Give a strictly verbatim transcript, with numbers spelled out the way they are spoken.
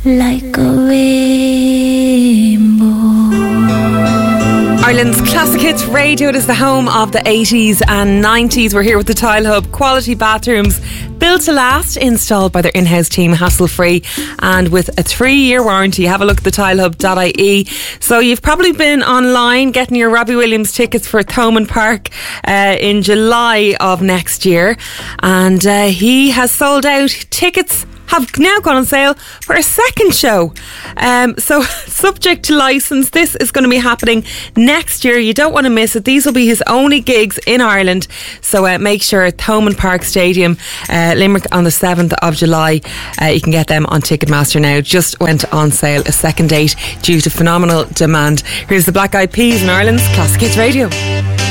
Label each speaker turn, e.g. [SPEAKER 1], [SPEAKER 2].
[SPEAKER 1] like a rainbow.
[SPEAKER 2] Ireland's Classic Hits Radio. It is the home of the eighties and nineties. We're here with the Tile Hub. Quality bathrooms, built to last, installed by their in-house team, hassle-free, and with a three-year warranty. Have a look at the tile hub dot I E. So you've probably been online getting your Robbie Williams tickets for Thomond Park uh, in July of next year, and uh, he has sold out. Tickets have now gone on sale for a second show. Um, so, subject to licence, this is going to be happening next year. You don't want to miss it. These will be his only gigs in Ireland. So, uh, make sure at Thomond Park Stadium, uh, Limerick, on the seventh of July. Uh, you can get them on Ticketmaster now. Just went on sale a second date due to phenomenal demand. Here's the Black Eyed Peas in Ireland's Classic Hits Radio.